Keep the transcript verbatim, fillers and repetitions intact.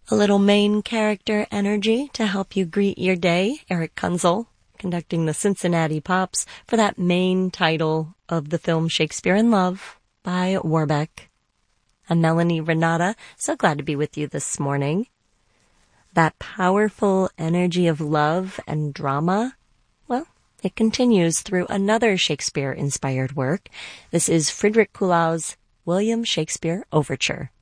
A little main character energy to help you greet your day. Eric Kunzel conducting the Cincinnati Pops for that main title of the film Shakespeare in Love by Warbeck. I'm Melanie Renata, so glad to be with you this morning. That powerful energy of love and drama, well, it continues through another Shakespeare-inspired work. This is Friedrich Kuhlau's William Shakespeare Overture.